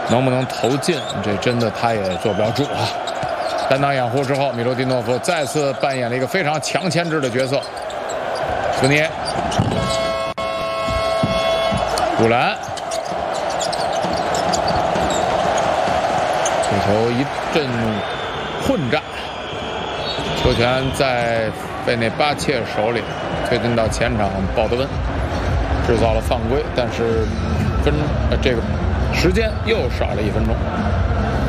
能不能投进，这真的他也做不了主啊。担当掩护之后，米罗蒂诺夫再次扮演了一个非常强牵制的角色。福涅，古兰，这球一阵混战，球权在费内巴切手里，推进到前场，鲍德温制造了犯规，但是这个时间又少了1分钟。